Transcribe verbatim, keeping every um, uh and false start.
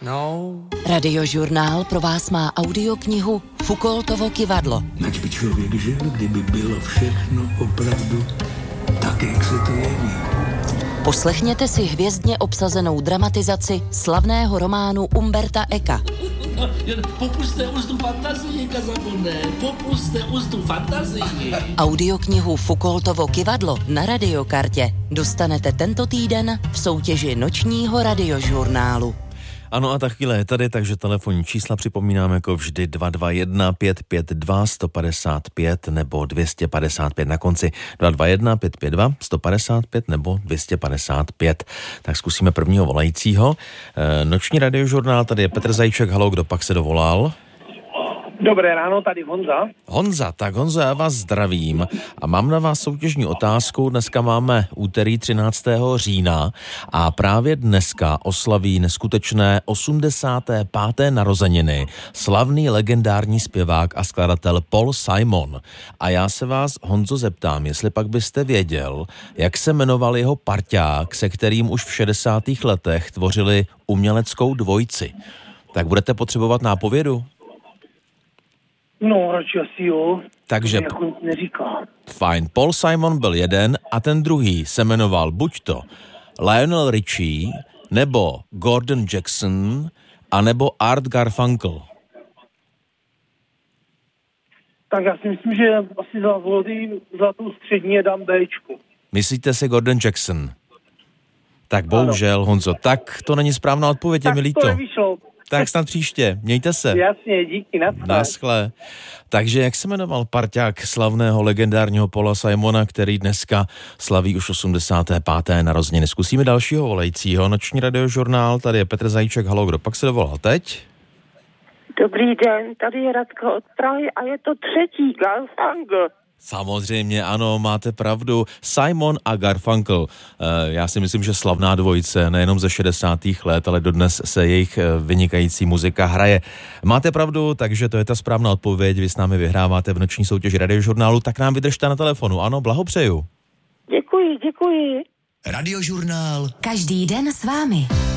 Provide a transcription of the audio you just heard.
No. Radiožurnál pro vás má audioknihu Foucaultovo kyvadlo. Ať by člověk žil, kdyby bylo všechno opravdu tak, jak se to jeví. Poslechněte si hvězdně obsazenou dramatizaci slavného románu Umberta Eka. Popuste už tu fantazii, Kazabone, popuste už tu fantazii. Audioknihu Foucaultovo kyvadlo na Radiokartě dostanete tento týden v soutěži nočního radiožurnálu. Ano a ta chvíle je tady, takže telefonní čísla připomínáme jako vždy dva dva jedna pět pět dva jedna pět pět nebo dvě stě padesát pět na konci dva dva jedna pět pět dva jedna padesát pět nebo dvě stě padesát pět. Tak zkusíme prvního volajícího. E, noční radiožurnál, tady je Petr Zajíček, haló, kdo pak se dovolal? Dobré ráno, tady Honza. Honza, tak Honzo, já vás zdravím a mám na vás soutěžní otázku. Dneska máme úterý třináctého října a právě dneska oslaví neskutečné osmdesáté páté narozeniny slavný legendární zpěvák a skladatel Paul Simon. A já se vás, Honzo, zeptám, jestli pak byste věděl, jak se jmenoval jeho parťák, se kterým už v šedesátých letech tvořili uměleckou dvojici. Tak budete potřebovat nápovědu? No, radši asi jo. Takže to jako neříká. Fajn, Paul Simon byl jeden a ten druhý se jmenoval buď to Lionel Richie, nebo Gordon Jackson, anebo Art Garfunkel. Tak já si myslím, že asi za zlatý, zlatou střední je dám Bčku. Myslíte si Gordon Jackson? Tak bohužel, ano. Honzo, tak to není správná odpověď, je mi líto. Tak to nevyšlo. Tak snad příště, mějte se. Jasně, díky, naschle. Naschle. Takže jak se jmenoval parťák slavného legendárního Paula Simona, který dneska slaví už osmdesáté páté narozeniny? Zkusíme dalšího volajícího. Noční radiožurnál, tady je Petr Zajíček, haló, kdo pak se dovolal teď? Dobrý den, tady je Radka od Prahy a je to třetí Garfunkel. Samozřejmě, ano, máte pravdu. Simon a Garfunkel. Já si myslím, že slavná dvojice, nejenom ze šedesátých let, ale dodnes se jejich vynikající muzika hraje. Máte pravdu, takže to je ta správná odpověď. Vy s námi vyhráváte v noční soutěži radiožurnálu, tak nám vydržte na telefonu. Ano, blahopřeju. Děkuji, děkuji. Radiožurnál. Každý den s vámi.